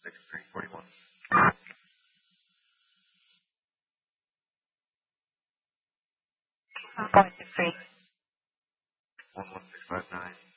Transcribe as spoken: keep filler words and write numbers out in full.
six three four one. one point six three. one one six five nine.